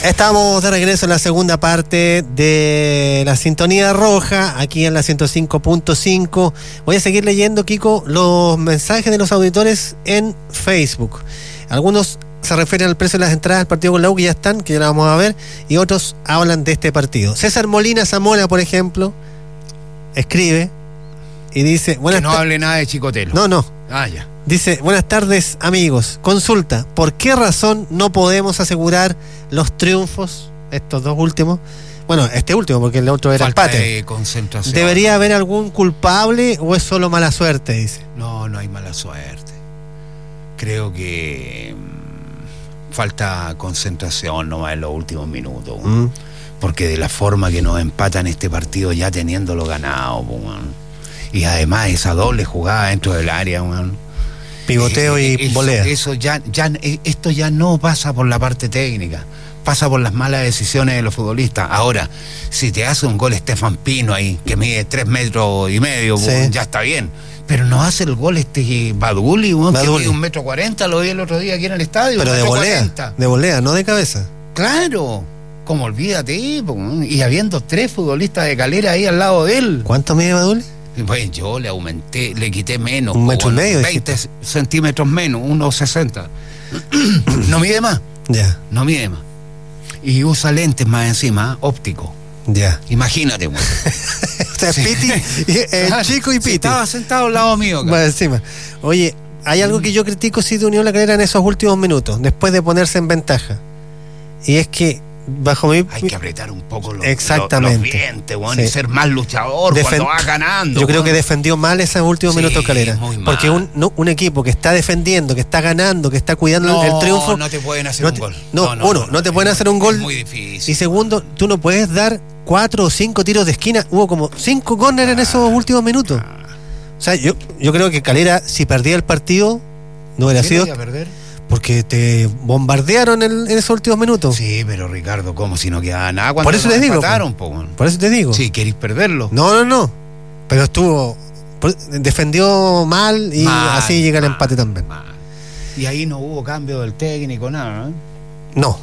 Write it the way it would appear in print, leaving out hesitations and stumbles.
Estamos de regreso en la segunda parte de la Sintonía Roja, aquí en la 105.5. Voy a seguir leyendo, Kiko, los mensajes de los auditores en Facebook. Algunos se refieren al precio de las entradas al partido con la U, que ya están, que ya la vamos a ver, y otros hablan de este partido. César Molina Zamora, por ejemplo, escribe y dice... Que no hable nada de Chicotelo. No. Ah, ya. Dice, buenas tardes, amigos. Consulta, ¿por qué razón no podemos asegurar los triunfos, estos dos últimos? Bueno, este último, porque el otro era Falta empate. De concentración. ¿Debería haber algún culpable o es solo mala suerte? Dice. No hay mala suerte. Creo que falta concentración nomás en los últimos minutos. Porque de la forma que nos empatan este partido ya teniéndolo ganado, y además esa doble jugada dentro del área, pivoteo y volea. Esto ya no pasa por la parte técnica, pasa por las malas decisiones de los futbolistas. Ahora, si te hace un gol Estefan Pino ahí, que mide 3,5 metros, sí, ya está bien. Pero no hace el gol Baduli, que mide 1,40 m, lo vi el otro día aquí en el estadio. Pero de volea, no de cabeza. Claro, como olvídate, y habiendo 3 futbolistas de Calera ahí al lado de él. ¿Cuánto mide Baduli? Bueno, yo le aumenté, le quité menos. 1,5 m. 20 centímetros menos, 1,60 m. No mide más. Ya. No mide más. Y usa lentes más encima, óptico. Ya. Imagínate, güey. O sea, sí. Piti, Chico y Piti. Sí, estaba sentado al lado mío. Más encima. Oye, hay algo que yo critico sí de Unión La Calera en esos últimos minutos, después de ponerse en ventaja. Y es que hay que apretar un poco los dientes, sí, y ser más luchador cuando va ganando. Yo creo que defendió mal esos últimos minutos Calera. Porque un equipo que está defendiendo, que está ganando, que está cuidando el triunfo. No te pueden hacer un gol. No te pueden hacer un gol. Es muy difícil. Y segundo, tú no puedes dar 4 o 5 tiros de esquina. Hubo como 5 córner en esos últimos minutos. O sea, yo creo que Calera, si perdía el partido, no hubiera sido. Porque te bombardearon en esos últimos minutos. Sí, pero Ricardo, ¿cómo? Si no quedaba nada cuando por eso te digo. Por eso te digo. Sí, ¿querés perderlo? No. Pero defendió mal y así llega el empate también. Y ahí no hubo cambio del técnico, nada, ¿eh? No.